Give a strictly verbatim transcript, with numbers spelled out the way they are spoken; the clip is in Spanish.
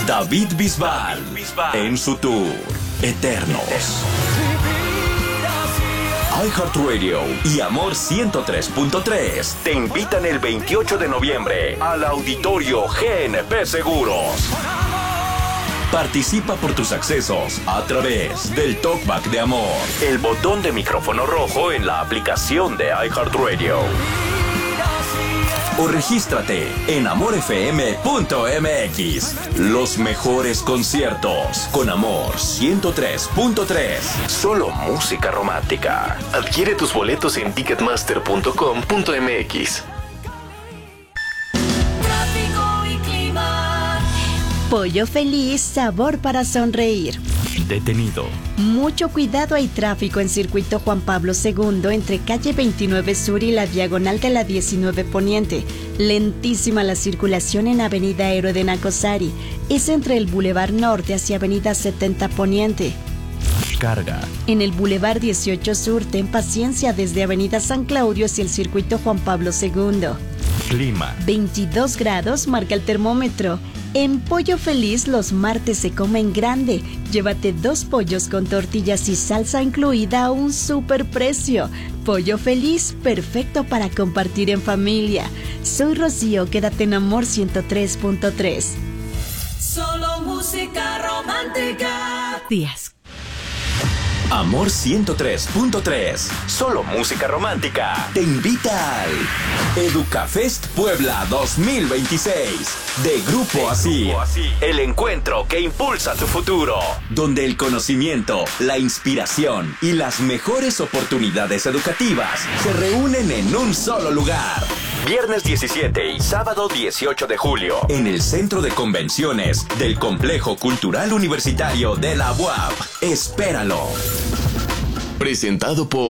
David Bisbal, en su tour Eternos. iHeartRadio y Amor ciento tres punto tres te invitan el veintiocho de noviembre al Auditorio G N P Seguros. Participa por tus accesos a través del Talkback de Amor, el botón de micrófono rojo en la aplicación de iHeartRadio. O regístrate en amor f m punto m x. Los mejores conciertos con Amor ciento tres punto tres. Solo música romántica. Adquiere tus boletos en ticketmaster punto com punto m x. Pollo Feliz, sabor para sonreír. Detenido. Mucho cuidado, hay tráfico en circuito Juan Pablo segundo entre calle veintinueve Sur y la diagonal de la diecinueve Poniente. Lentísima la circulación en avenida Héroe de Nacosari. Es entre el Boulevard Norte hacia avenida setenta Poniente. Carga. En el Boulevard dieciocho Sur, ten paciencia desde avenida San Claudio hacia el circuito Juan Pablo segundo. Clima. veintidós grados marca el termómetro. En Pollo Feliz los martes se comen grande. Llévate dos pollos con tortillas y salsa incluida a un super precio. Pollo Feliz, perfecto para compartir en familia. Soy Rocío, quédate en Amor ciento tres punto tres. Solo música romántica. Díaz. Amor ciento tres punto tres. Solo música romántica. Te invita al Educafest Puebla dos mil veintiséis. De Grupo Así. El encuentro que impulsa tu futuro. Donde el conocimiento, la inspiración y las mejores oportunidades educativas se reúnen en un solo lugar. Viernes diecisiete y sábado dieciocho de julio. En el Centro de Convenciones del Complejo Cultural Universitario de la U A P. Espéralo. Presentado por